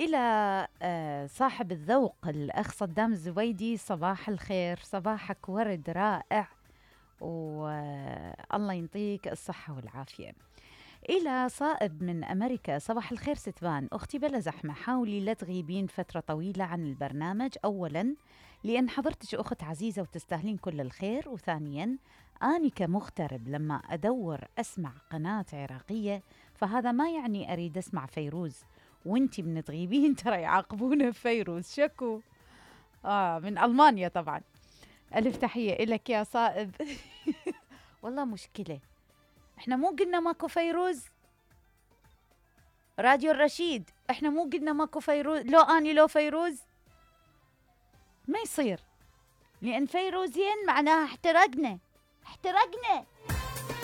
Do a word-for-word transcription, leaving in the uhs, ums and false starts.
إلى آه، صاحب الذوق الأخ صدام الزويدي، صباح الخير، صباحك ورد رائع، والله ينطيك الصحة والعافية. إلى صائب من أمريكا، صباح الخير ستبان، أختي بلا زحمة، حاولي لا تغيبين فترة طويلة عن البرنامج، أولا لأن حضرتك أخت عزيزة وتستاهلين كل الخير، وثانيا أني كمغترب لما أدور أسمع قناة عراقية فهذا ما يعني أريد أسمع فيروز، وانتي من تغيبين ترى يعاقبونا بفيروز، شكو. آه من ألمانيا طبعا. ألف تحية إلك يا صائب. والله مشكلة، احنا مو قلنا ماكو فيروز؟ راديو الرشيد، احنا مو قلنا ماكو فيروز؟ لو اني لو فيروز ما يصير، لان فيروزين معناها احترقنا احترقنا.